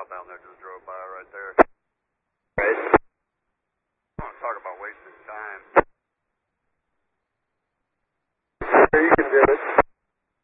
down there just drove by right there. Right. I want to talk about wasting time.